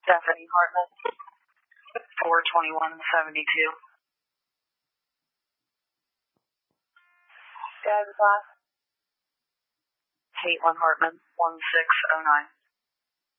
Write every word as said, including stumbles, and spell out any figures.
Stephanie Hartman, four twenty-one seventy-two. Guys, class. Caitlin Hartman, one six oh nine.